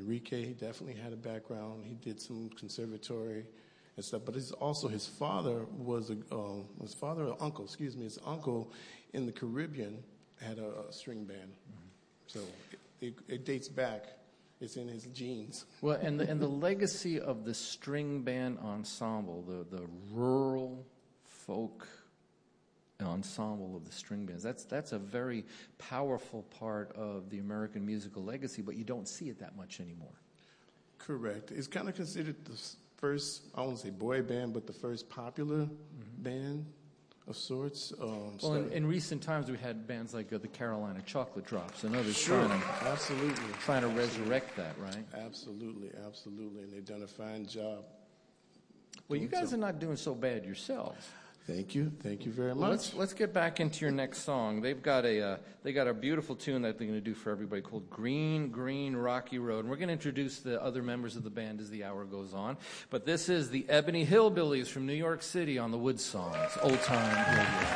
Enrique, he definitely had a background. He did some conservatory and stuff. But his father was his father or uncle, excuse me, his uncle in the Caribbean had a string band. So it dates back. It's in his genes. Well, and the legacy of the string band ensemble, the rural folk ensemble of the string bands, that's a very powerful part of the American musical legacy, but you don't see it that much anymore. Correct. It's kind of considered the first, I won't say boy band, but the first popular band of sorts. Well, in recent times, we had bands like the Carolina Chocolate Drops and others absolutely trying to resurrect that, right? Absolutely, and they've done a fine job. Well, you guys are not doing so bad yourselves. Thank you very much. Let's get back into your next song. They've got a beautiful tune that they're going to do for everybody called Green, Green, Rocky Road. And we're going to introduce the other members of the band as the hour goes on. But this is the Ebony Hillbillies from New York City on the Wood Songs, Old Time Radio.